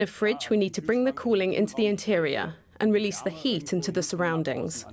In a fridge, we need to bring the cooling into the interior and release the heat into the surroundings.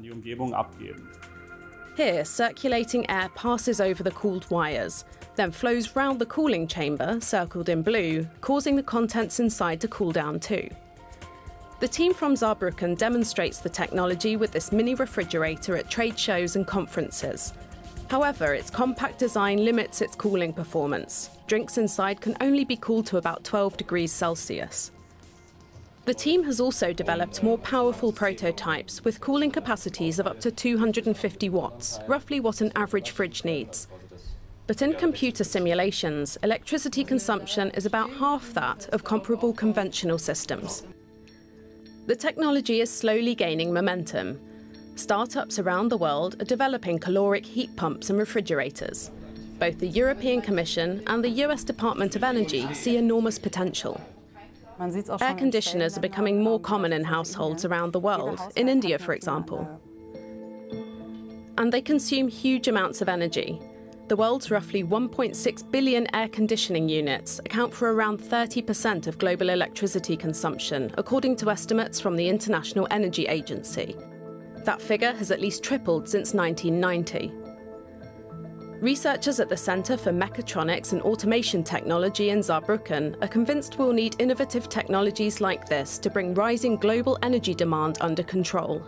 Here, circulating air passes over the cooled wires, then flows round the cooling chamber, circled in blue, causing the contents inside to cool down too. The team from Saarbrücken demonstrates the technology with this mini refrigerator at trade shows and conferences. However, its compact design limits its cooling performance. Drinks inside can only be cooled to about 12 degrees Celsius. The team has also developed more powerful prototypes with cooling capacities of up to 250 watts, roughly what an average fridge needs. But in computer simulations, electricity consumption is about half that of comparable conventional systems. The technology is slowly gaining momentum. Startups around the world are developing caloric heat pumps and refrigerators. Both the European Commission and the US Department of Energy see enormous potential. Air conditioners are becoming more common in households around the world, in India, for example. And they consume huge amounts of energy. The world's roughly 1.6 billion air conditioning units account for around 30% of global electricity consumption, according to estimates from the International Energy Agency. That figure has at least tripled since 1990. Researchers at the Center for Mechatronics and Automation Technology in Saarbrücken are convinced we'll need innovative technologies like this to bring rising global energy demand under control.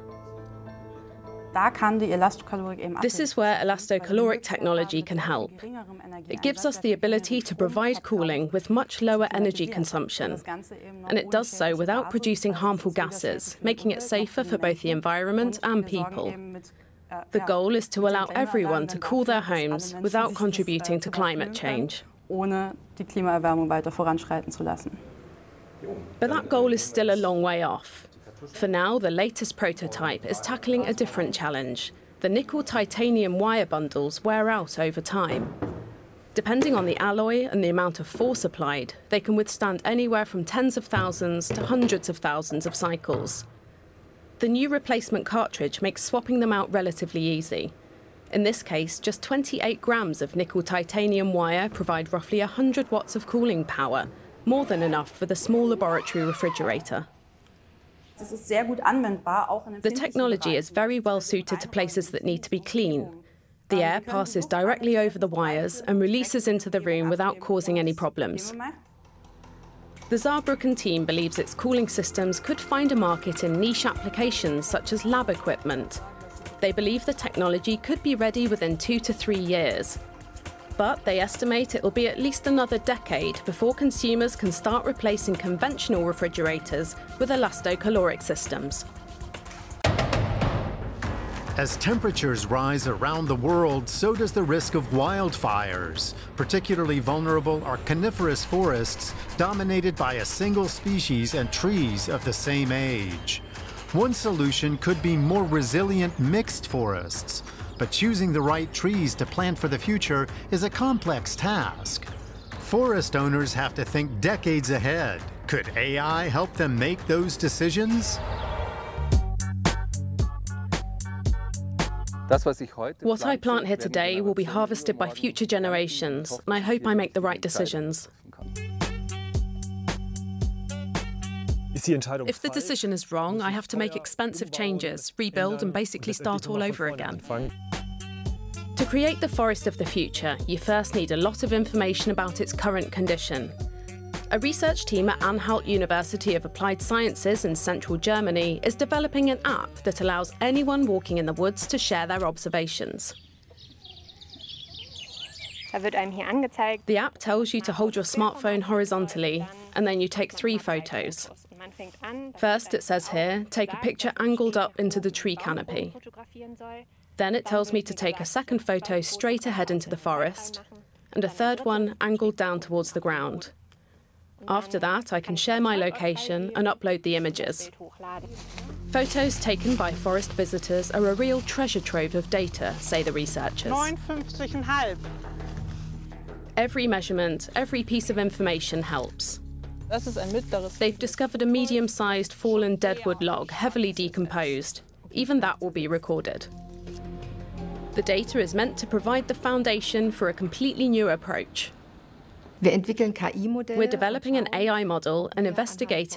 This is where elastocaloric technology can help. It gives us the ability to provide cooling with much lower energy consumption, and it does so without producing harmful gases, making it safer for both the environment and people. The goal is to allow everyone to cool their homes without contributing to climate change. But that goal is still a long way off. For now, the latest prototype is tackling a different challenge. The nickel-titanium wire bundles wear out over time. Depending on the alloy and the amount of force applied, they can withstand anywhere from tens of thousands to hundreds of thousands of cycles. The new replacement cartridge makes swapping them out relatively easy. In this case, just 28 grams of nickel-titanium wire provide roughly 100 watts of cooling power, more than enough for the small laboratory refrigerator. The technology is very well suited to places that need to be clean. The air passes directly over the wires and releases into the room without causing any problems. The Saarbrücken team believes its cooling systems could find a market in niche applications such as lab equipment. They believe the technology could be ready within 2 to 3 years. But they estimate it will be at least another decade before consumers can start replacing conventional refrigerators with elastocaloric systems. As temperatures rise around the world, so does the risk of wildfires. Particularly vulnerable are coniferous forests dominated by a single species and trees of the same age. One solution could be more resilient mixed forests, but choosing the right trees to plant for the future is a complex task. Forest owners have to think decades ahead. Could AI help them make those decisions? What I plant here today will be harvested by future generations, and I hope I make the right decisions. If the decision is wrong, I have to make expensive changes, rebuild, and basically start all over again. To create the forest of the future, you first need a lot of information about its current condition. A research team at Anhalt University of Applied Sciences in central Germany is developing an app that allows anyone walking in the woods to share their observations. The app tells you to hold your smartphone horizontally, and then you take 3 photos. First, it says here, take a picture angled up into the tree canopy. Then it tells me to take a second photo straight ahead into the forest, and a third one angled down towards the ground. After that, I can share my location and upload the images. Photos taken by forest visitors are a real treasure trove of data, say the researchers. 59,5. Every measurement, every piece of information helps. They've discovered a medium-sized fallen deadwood log, heavily decomposed. Even that will be recorded. The data is meant to provide the foundation for a completely new approach. We're developing an AI model and investigating